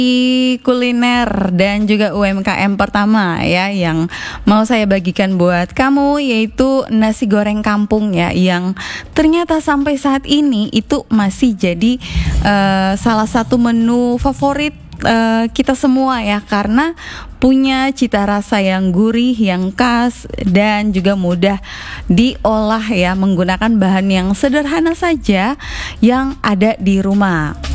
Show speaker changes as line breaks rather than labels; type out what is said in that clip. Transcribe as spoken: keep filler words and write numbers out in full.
kuliner dan juga U M K M pertama ya yang mau saya bagikan buat kamu, yaitu nasi goreng kampung ya, yang ternyata sampai saat ini itu masih jadi uh, salah satu menu favorit uh, kita semua ya, karena punya cita rasa yang gurih, yang khas, dan juga mudah diolah ya, menggunakan bahan yang sederhana saja yang ada di rumah.